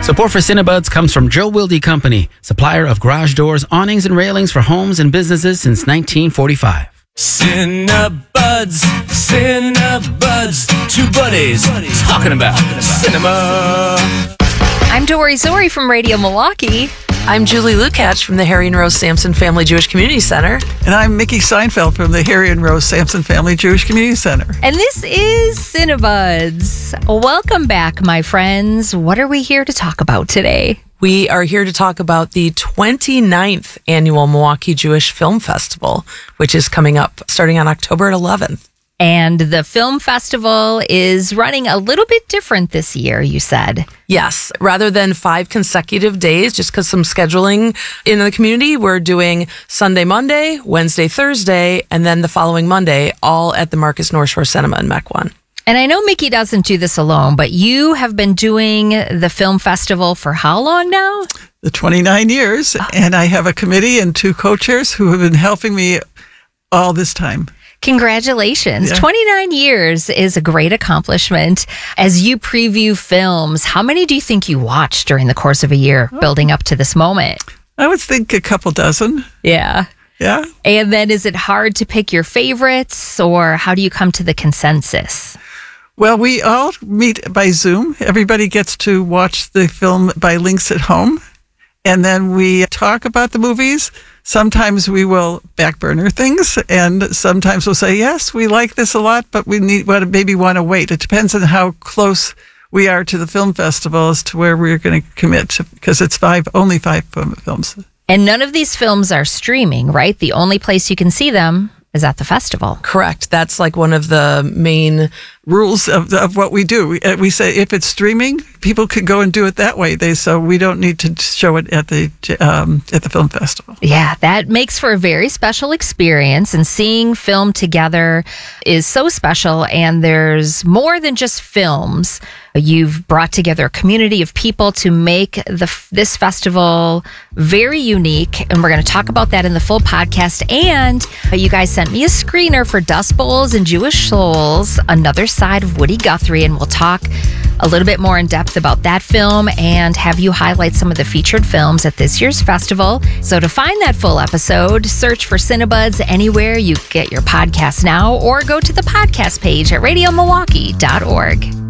Support for Cinebuds comes from Joe Wilde Company, supplier of garage doors, awnings, and railings for homes and businesses since 1945. Cinebuds, two buddies talking about cinema. I'm Dory Zori from Radio Milwaukee. I'm Julie Lukács from the Harry and Rose Sampson Family Jewish Community Center. And I'm Mickey Seinfeld from the Harry and Rose Sampson Family Jewish Community Center. And this is Cinebuds. Welcome back, my friends. What are we here to talk about today? We are here to talk about the 29th annual Milwaukee Jewish Film Festival, which is coming up starting on October 11th. And the film festival is running a little bit different this year, you said. Yes. Rather than 5 consecutive days, just because some scheduling in the community, we're doing Sunday, Monday, Wednesday, Thursday, and then the following Monday, all at the Marcus North Shore Cinema in Mequon. And I know Mickey doesn't do this alone, but you have been doing the film festival for how long now? The 29 years. And I have a committee and 2 co-chairs who have been helping me all this time. Congratulations. Yeah. 29 years is a great accomplishment. As you preview films, how many do you think you watched during the course of a year building up to this moment? I would think a couple dozen. Yeah. Yeah. And then is it hard to pick your favorites, or how do you come to the consensus? Well, we all meet by Zoom. Everybody gets to watch the film by links at home. And then we talk about the movies. Sometimes we will backburner things, and sometimes we'll say, yes, we like this a lot, but we maybe want to wait. It depends on how close we are to the film festival as to where we're going to commit, because it's only 5 films. And none of these films are streaming, right? The only place you can see them is at the festival. Correct. That's like one of the main rules of what we do. We say if it's streaming, people could go and do it that way. So we don't need to show it at the film festival. Yeah, that makes for a very special experience, and seeing film together is so special. And there's more than just films. You've brought together a community of people to make this festival very unique, and we're going to talk about that in the full podcast. And you guys sent me a screener for Dust Bowls and Jewish Souls, Another Side of Woody Guthrie, and we'll talk a little bit more in depth about that film and have you highlight some of the featured films at this year's festival. So to find that full episode, search for Cinebuds anywhere you get your podcast now, or go to the podcast page at radiomilwaukee.org.